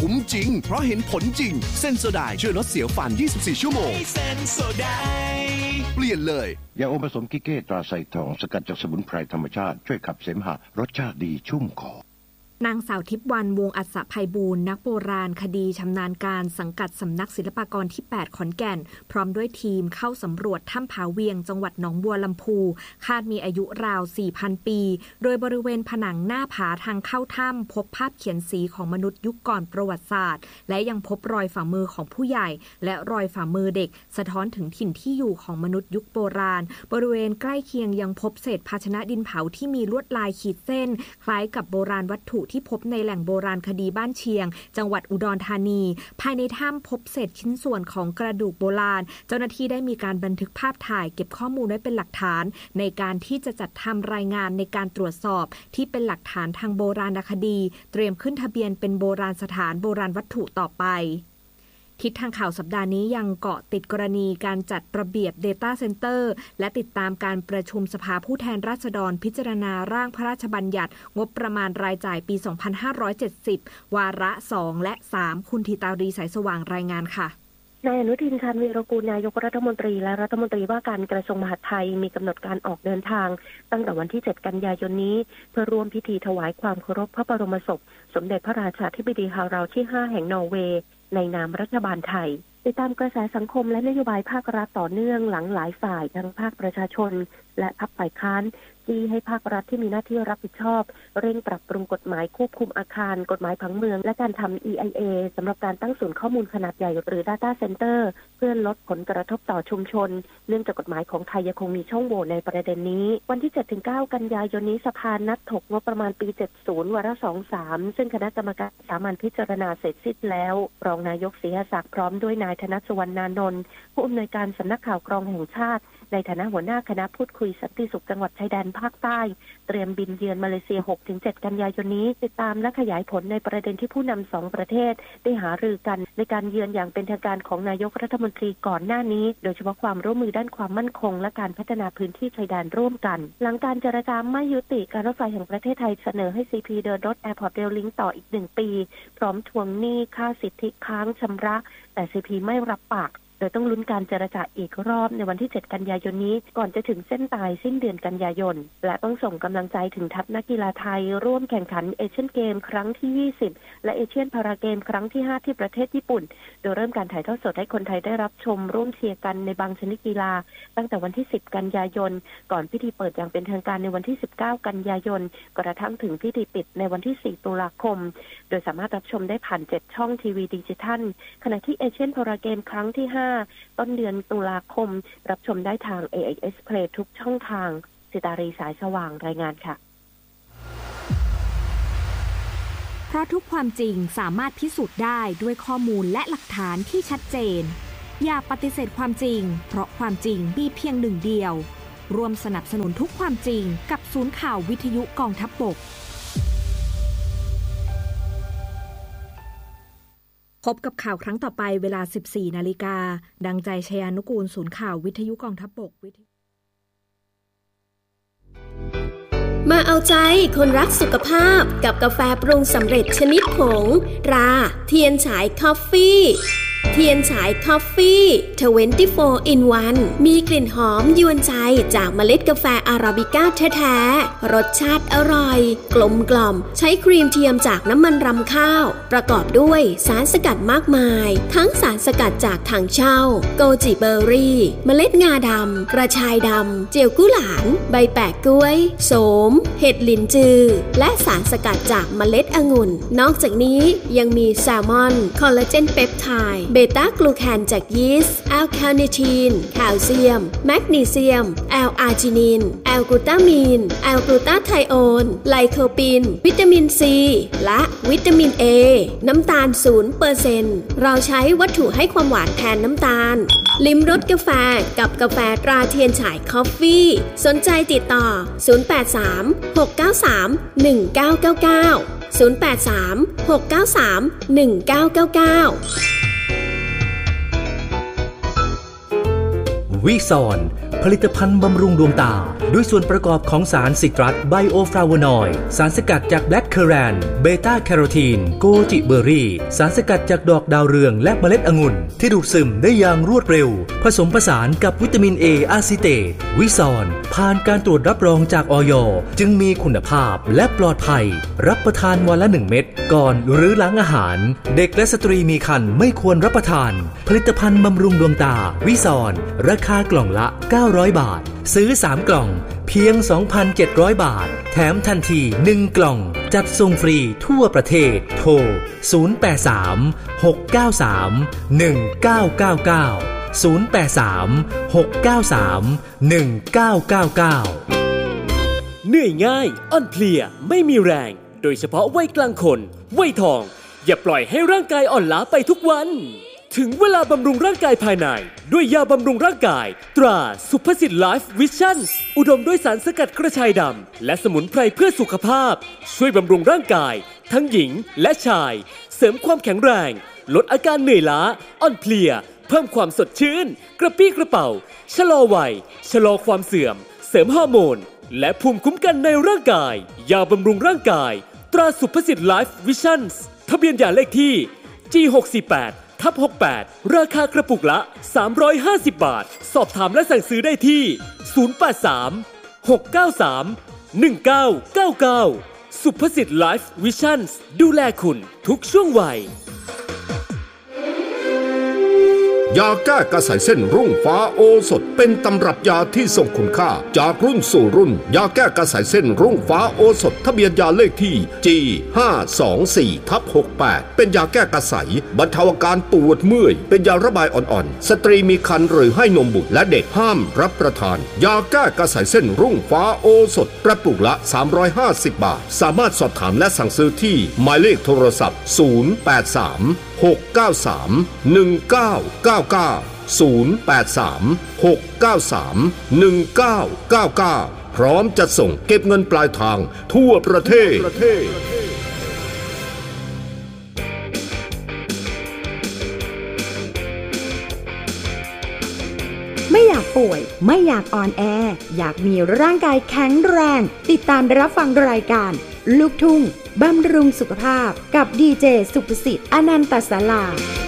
คุ้มจริงเพราะเห็นผลจริงเซนโซไดช่วยลดเสียวฟัน24ชั่วโมงเซนโซไดเปลี่ยนเลยยาอมผสมกิเก้ตราไซทองสกัดจากสมุนไพรธรรมชาติช่วยขับเสมหะรสชาติดีชุ่มคอนางสาวทิพย์วรรณวงศ์อัศไพบูลย์นักโบราณคดีชำนาญการสังกัดสำนักศิลปากรที่8ขอนแก่นพร้อมด้วยทีมเข้าสำรวจถ้ำผาเวียงจังหวัดหนองบัวลำพูคาดมีอายุราว 4,000 ปีโดยบริเวณผนังหน้าผาทางเข้าถ้ำพบภาพเขียนสีของมนุษย์ยุคก่อนประวัติศาสตร์และยังพบรอยฝ่ามือของผู้ใหญ่และรอยฝ่ามือเด็กสะท้อนถึงถิ่นที่อยู่ของมนุษย์ยุคโบราณบริเวณใกล้เคียงยังพบเศษภาชนะดินเผาที่มีลวดลายขีดเส้นคล้ายกับโบราณวัตถุที่พบในแหล่งโบราณคดีบ้านเชียงจังหวัดอุดรธานีภายในถ้ำพบเศษชิ้นส่วนของกระดูกโบราณเจ้าหน้าที่ได้มีการบันทึกภาพถ่ายเก็บข้อมูลไว้เป็นหลักฐานในการที่จะจัดทำรายงานในการตรวจสอบที่เป็นหลักฐานทางโบราณคดีเตรียมขึ้นทะเบียนเป็นโบราณสถานโบราณวัตถุต่อไปทิศทางข่าวสัปดาห์นี้ยังเกาะติดกรณีการจัดระเบียบ Data Center และติดตามการประชุมสภาผู้แทนราษฎรพิจารณาร่างพระราชบัญญัติงบประมาณรายจ่ายปี 2570 วาระ 2 และ 3 คุณธิตารีสายสว่างรายงานค่ะนายอนุทิน ชาญวีรกูลนายกรัฐมนตรีและรัฐมนตรีว่าการกระทรวงมหาดไทยมีกำหนดการออกเดินทางตั้งแต่วันที่ 7 กันยายนนี้เพื่อร่วมพิธีถวายความเคารพพระบรมศพสมเด็จพระราชาธิบดีฮาราลที่ 5 แห่งนอร์เวย์ในนามรัฐบาลไทยติดตามกระแสสังคมและนโยบายภาครัฐต่อเนื่องหลังหลายฝ่ายทั้งภาคประชาชนและพรรคฝ่ายค้านที่ให้ภาครัฐที่มีหน้าที่รับผิดชอบเร่งปรับปรุงกฎหมายควบคุมอาคารกฎหมายผังเมืองและการทำ EIA สำหรับการตั้งศูนย์ข้อมูลขนาดใหญ่หรือ Data Center เพื่อลดผลกระทบต่อชุมชนเนื่องจากกฎหมายของไทยยังคงมีช่องโหว่ในประเด็นนี้วันที่ 7-9 กันยายนนี้สภานัดถกงบประมาณปี 70 วาระ 2-3 ซึ่งคณะกรรมการสามัญพิจารณาเสร็จสิ้นแล้วรองนายกศรีหศักดิ์พร้อมด้วยนายธนสุวรรณานนท์ผู้อำนวยการสำนักข่าวกรองแห่งชาติในฐานะหัวหน้าคณะพูดคุยสันติสุขจังหวัดชายแดนภาคใต้เตรียมบินเยือนมาเลเซีย 6-7 กันยายนนี้ติดตามและขยายผลในประเด็นที่ผู้นำ2ประเทศได้หารือกันในการเยือนอย่างเป็นทางการของนายกรัฐมนตรีก่อนหน้านี้โดยเฉพาะความร่วมมือด้านความมั่นคงและการพัฒนาพื้นที่ชายแดนร่วมกันหลังการเจรจาไม่ยุติการรถไฟแห่งประเทศไทยเสนอให้ CP เดินรถ Airport Rail Link ต่ออีก1 ปีพร้อมทวงหนี้ค่าสิทธิค้างชำระแต่ CP ไม่รับปากโดยต้องลุ้นการเจรจาอีกรอบในวันที่ 7 กันยายนนี้ก่อนจะถึงเส้นตายสิ้นเดือนกันยายนและต้องส่งกำลังใจถึงทัพนักกีฬาไทยร่วมแข่งขันเอเชียนเกมครั้งที่ 20 และเอเชียนพาราเกมครั้งที่ 5 ที่ประเทศญี่ปุ่นโดยเริ่มการถ่ายทอดสดให้คนไทยได้รับชมร่วมเชียร์กันในบางชนิดกีฬาตั้งแต่วันที่ 10 กันยายนก่อนพิธีเปิดอย่างเป็นทางการในวันที่ 19 กันยายนกระทั่งถึงพิธีปิดในวันที่ 4 ตุลาคมโดยสามารถรับชมได้ผ่าน 7 ช่องทีวีดิจิทัลขณะที่เอเชียนพาราเกมครั้งที่ 5ต้นเดือนตุลาคมรับชมได้ทาง AIS Play ทุกช่องทางสิตารีสายสว่างรายงานค่ะเพราะทุกความจริงสามารถพิสูจน์ได้ด้วยข้อมูลและหลักฐานที่ชัดเจนอย่าปฏิเสธความจริงเพราะความจริงมีเพียงหนึ่งเดียวร่วมสนับสนุนทุกความจริงกับศูนย์ข่าววิทยุกองทัพบกพบกับข่าวครั้งต่อไปเวลา 14 นาฬิกาดังใจชยานุกูลศูนย์ข่าววิทยุกองทัพบกมาเอาใจคนรักสุขภาพกับกาแฟปรุงสำเร็จชนิดผงตราเทียนฉายคอฟฟี่เทียนฉายคอฟฟี่24 in 1มีกลิ่นหอมยวนใจจากเมล็ดกาแฟอาราบิก้าแท้ๆรสชาติอร่อยกลมกล่อมใช้ครีมเทียมจากน้ำมันรำข้าวประกอบด้วยสารสกัดมากมายทั้งสารสกัดจากถังเช่าโกจิเบอร์รี่เมล็ดงาดำกระชายดำเจียวกุหลาบใบแปะกล้วยโสมเห็ดลินจือและสารสกัดจากเมล็ดองุ่นนอกจากนี้ยังมีแซลมอนคอลลาเจนเปปไทด์เบต้ากลูแคนจากยีสต์แอลคาเนทีนแคลเซียมแมกนีเซียมแอลอาร์จินินแอลกลูตามีนแอลกลูตาไทโอนไลโคปินวิตามินซีและวิตามินเอน้ำตาล 0% เราใช้วัตถุให้ความหวานแทนน้ำตาลลิ้มรสกาแฟกับกาแฟตราเทียนฉายคอฟฟี่สนใจติดต่อ083 693 1999 083 693 1999 วิซอนผลิตภัณฑ์บำรุงดวงตาด้วยส่วนประกอบของสารซิตรัสไบโอฟลาโวนอยด์สารสกัดจากแบล็คเคอแรนเบต้าแคโรทีนโกจิเบอร์รี่สารสกัดจากดอกดาวเรืองและเมล็ดองุ่นที่ดูดซึมได้อย่างรวดเร็วผสมผสานกับวิตามิน A อะซิเตตวิซอนผ่านการตรวจรับรองจากอย.จึงมีคุณภาพและปลอดภัยรับประทานวันละ1 เม็ดก่อนหรือหลังอาหารเด็กและสตรีมีครรภ์ไม่ควรรับประทานผลิตภัณฑ์บำรุงดวงตาวิซอนราคากล่องละ900 บาทซื้อ3 กล่องเพียง 2,700 บาทแถมทันที1 กล่องจัดส่งฟรีทั่วประเทศโทร083-693-1999 เหนื่อยง่ายอ่อนเพลียไม่มีแรงโดยเฉพาะวัยกลางคนวัยทองอย่าปล่อยให้ร่างกายอ่อนล้าไปทุกวันถึงเวลาบำรุงร่างกายภายในด้วยยาบำรุงร่างกายตราสุภสิทธิ์ไลฟ์วิชั่นอุดมด้วยสารสกัดกระชายดำและสมุนไพรเพื่อสุขภาพช่วยบำรุงร่างกายทั้งหญิงและชายเสริมความแข็งแรงลดอาการเหนื่อยล้าอ่อนเพลียเพิ่มความสดชื่นกระปี้กระเป๋าชะลอวัยชะลอความเสื่อมเสริมฮอร์โมนและภูมิคุ้มกันในร่างกายยาบำรุงร่างกายตราสุภสิทธิ์ไลฟ์วิชั่นทะเบียนยาเลขที่ G648/68 ราคากระปุกละ350 บาทสอบถามและสั่งซื้อได้ที่083-693-1999สุภสิทธิ์ไลฟ์วิชั่นดูแลคุณทุกช่วงวัยยาแก้กระสายเส้นรุ่งฟ้าโอสถเป็นตำรับยาที่ทรงคุณค่าจากรุ่นสู่รุ่นยาแก้กระสายเส้นรุ่งฟ้าโอสถทะเบียนยาเลขที่ G524/68 เป็นยาแก้กระสายบรรเทาอาการปวดเมื่อยเป็นยาระบายอ่อนๆสตรีมีครรภ์หรือให้นมบุตรและเด็กห้ามรับประทานยาแก้กระสายเส้นรุ่งฟ้าโอสถกระปุกละ350 บาทสามารถสอบถามและสั่งซื้อที่หมายเลขโทรศัพท์083-693-1999 083-693-1999 พร้อมจะส่งเก็บเงินปลายทางทั่วประเทศไม่อยากป่วยไม่อยากอ่อนแออยากมีร่างกายแข็งแรงติดตามรับฟังรายการลูกทุ่งบำรุงสุขภาพกับดีเจสุภสิทธิ์อนันตศาลา